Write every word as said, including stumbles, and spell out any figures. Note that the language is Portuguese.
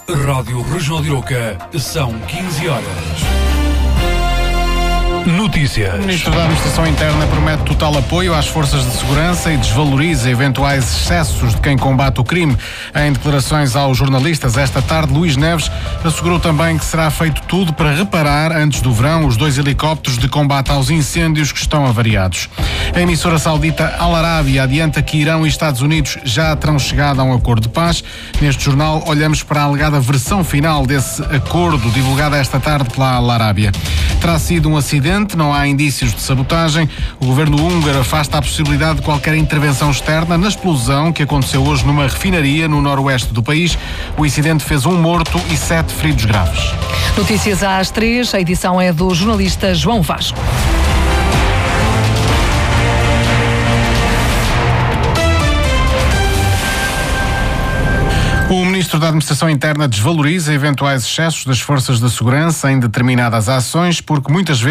Rádio Regional de Aroca, são quinze horas. Notícias. O Ministro da Administração Interna promete total apoio às forças de segurança e desvaloriza eventuais excessos de quem combate o crime. Em declarações aos jornalistas esta tarde, Luís Neves assegurou também que será feito tudo para reparar, antes do verão, os dois helicópteros de combate aos incêndios que estão avariados. A emissora saudita Al Arábia adianta que Irão e Estados Unidos já terão chegado a um acordo de paz. Neste jornal olhamos para a alegada versão final desse acordo, divulgada esta tarde pela Al Arábia. Terá sido um acidente, não há indícios de sabotagem. O governo húngaro afasta a possibilidade de qualquer intervenção externa na explosão que aconteceu hoje numa refinaria no noroeste do país. O incidente fez um morto e sete feridos graves. Notícias às três, a edição é do jornalista João Vasco. O Ministro da Administração Interna desvaloriza eventuais excessos das forças de segurança em determinadas ações, porque muitas vezes